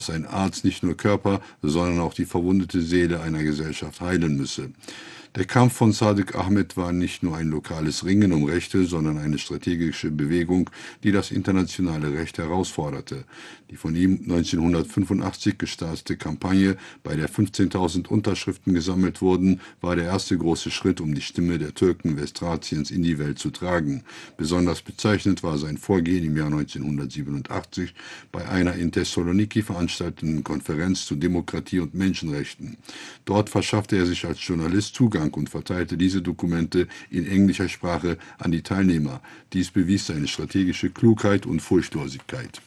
dass ein Arzt nicht nur Körper, sondern auch die verwundete Seele einer Gesellschaft heilen müsse. Der Kampf von Sadiq Ahmed war nicht nur ein lokales Ringen um Rechte, sondern eine strategische Bewegung, die das internationale Recht herausforderte. Die von ihm 1985 gestartete Kampagne, bei der 15.000 Unterschriften gesammelt wurden, war der erste große Schritt, um die Stimme der Türken Westthraciens in die Welt zu tragen. Besonders bezeichnend war sein Vorgehen im Jahr 1987 bei einer in Thessaloniki veranstalteten Konferenz zu Demokratie und Menschenrechten. Dort verschaffte er sich als Journalist Zugang und verteilte diese Dokumente in englischer Sprache an die Teilnehmer. Dies bewies seine strategische Klugheit und Furchtlosigkeit.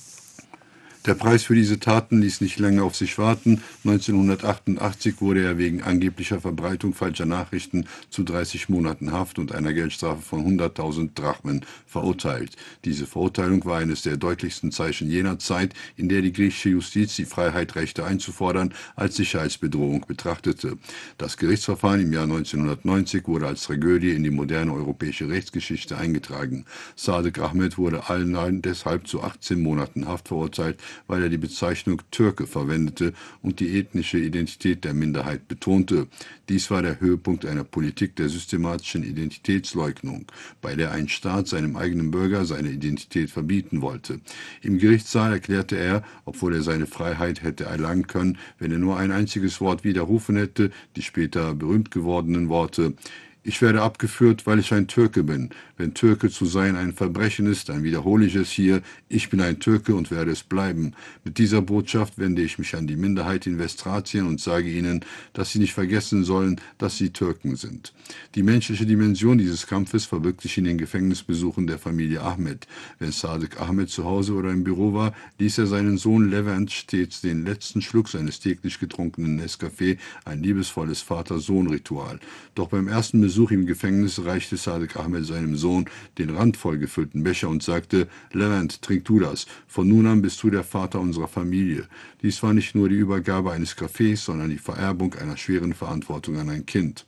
Der Preis für diese Taten ließ nicht lange auf sich warten. 1988 wurde er wegen angeblicher Verbreitung falscher Nachrichten zu 30 Monaten Haft und einer Geldstrafe von 100.000 Drachmen verurteilt. Diese Verurteilung war eines der deutlichsten Zeichen jener Zeit, in der die griechische Justiz die Freiheit, Rechte einzufordern, als Sicherheitsbedrohung betrachtete. Das Gerichtsverfahren im Jahr 1990 wurde als Tragödie in die moderne europäische Rechtsgeschichte eingetragen. Sadiq Ahmed wurde allen deshalb zu 18 Monaten Haft verurteilt, weil er die Bezeichnung Türke verwendete und die ethnische Identität der Minderheit betonte. Dies war der Höhepunkt einer Politik der systematischen Identitätsleugnung, bei der ein Staat seinem eigenen Bürger seine Identität verbieten wollte. Im Gerichtssaal erklärte er, obwohl er seine Freiheit hätte erlangen können, wenn er nur ein einziges Wort widerrufen hätte, die später berühmt gewordenen Worte: Ich werde abgeführt, weil ich ein Türke bin. Wenn Türke zu sein ein Verbrechen ist, dann wiederhole ich es hier: Ich bin ein Türke und werde es bleiben. Mit dieser Botschaft wende ich mich an die Minderheit in Westthracien und sage ihnen, dass sie nicht vergessen sollen, dass sie Türken sind. Die menschliche Dimension dieses Kampfes verbirgt sich in den Gefängnisbesuchen der Familie Ahmed. Wenn Sadiq Ahmed zu Hause oder im Büro war, ließ er seinen Sohn Levent stets den letzten Schluck seines täglich getrunkenen Nescafé, ein liebevolles Vater-Sohn-Ritual. Doch beim ersten Besuch im Gefängnis reichte Sadiq Ahmed seinem Sohn den randvoll gefüllten Becher und sagte: Levent, trink du das. Von nun an bist du der Vater unserer Familie. Dies war nicht nur die Übergabe eines Kaffees, sondern die Vererbung einer schweren Verantwortung an ein Kind.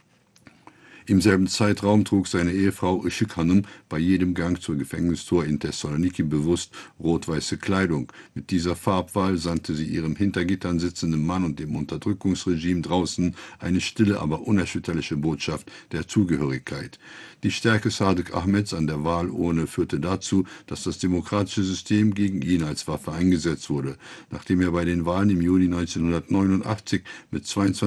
Im selben Zeitraum trug seine Ehefrau Işık Hanım bei jedem Gang zur Gefängnistor in Thessaloniki bewusst rot-weiße Kleidung. Mit dieser Farbwahl sandte sie ihrem hinter Gittern sitzenden Mann und dem Unterdrückungsregime draußen eine stille, aber unerschütterliche Botschaft der Zugehörigkeit. Die Stärke Sadiq Ahmeds an der Wahlurne führte dazu, dass das demokratische System gegen ihn als Waffe eingesetzt wurde. Nachdem er bei den Wahlen im Juli 1989 mit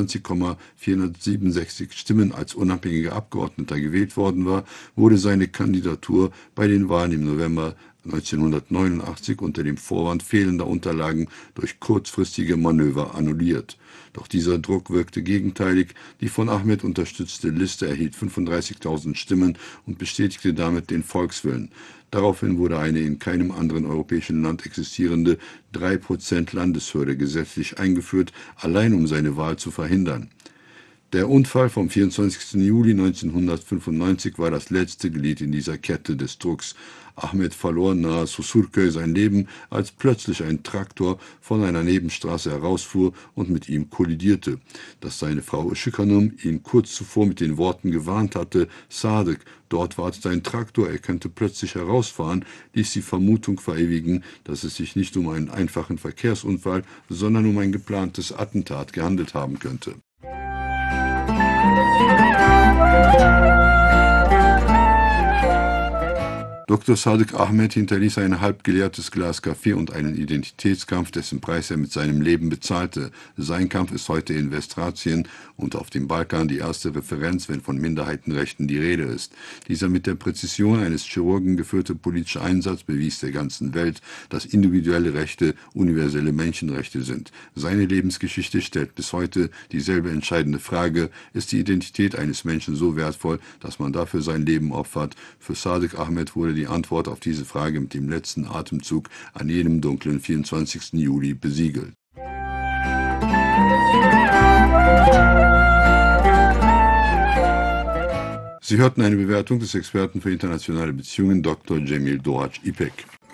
22,467 Stimmen als unabhängiger Abgeordneter gewählt worden war, wurde seine Kandidatur bei den Wahlen im November 1989 unter dem Vorwand fehlender Unterlagen durch kurzfristige Manöver annulliert. Doch dieser Druck wirkte gegenteilig. Die von Ahmed unterstützte Liste erhielt 35.000 Stimmen und bestätigte damit den Volkswillen. Daraufhin wurde eine in keinem anderen europäischen Land existierende 3% Landeshürde gesetzlich eingeführt, allein um seine Wahl zu verhindern. Der Unfall vom 24. Juli 1995 war das letzte Glied in dieser Kette des Drucks. Ahmed verlor nahe Susurköy sein Leben, als plötzlich ein Traktor von einer Nebenstraße herausfuhr und mit ihm kollidierte. Dass seine Frau Işık Hanım ihn kurz zuvor mit den Worten gewarnt hatte: Sadiq, dort wartet ein Traktor, er könnte plötzlich herausfahren, ließ die Vermutung verewigen, dass es sich nicht um einen einfachen Verkehrsunfall, sondern um ein geplantes Attentat gehandelt haben könnte. Dr. Sadiq Ahmed hinterließ ein halbgeleertes Glas Kaffee und einen Identitätskampf, dessen Preis er mit seinem Leben bezahlte. Sein Kampf ist heute in Westthracien und auf dem Balkan die erste Referenz, wenn von Minderheitenrechten die Rede ist. Dieser mit der Präzision eines Chirurgen geführte politische Einsatz bewies der ganzen Welt, dass individuelle Rechte universelle Menschenrechte sind. Seine Lebensgeschichte stellt bis heute dieselbe entscheidende Frage: Ist die Identität eines Menschen so wertvoll, dass man dafür sein Leben opfert? Für Sadiq Ahmed wurde die Antwort auf diese Frage mit dem letzten Atemzug an jenem dunklen 24. Juli besiegelt. Sie hörten eine Bewertung des Experten für internationale Beziehungen Dr. Cemil Doğaç İpek.